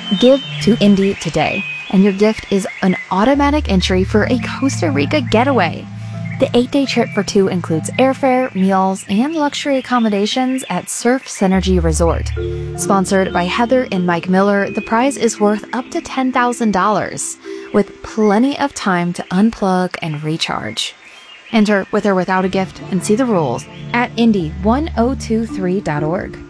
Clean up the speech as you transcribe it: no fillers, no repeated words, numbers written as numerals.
Give to Indie today, and your gift is an automatic entry for a Costa Rica getaway. The 8-day trip for two includes airfare, meals, and luxury accommodations at Surf Synergy Resort. Sponsored by Heather and Mike Miller, the prize is worth up to $10,000, with plenty of time to unplug and recharge. Enter with or without a gift and see the rules at Indy1023.org.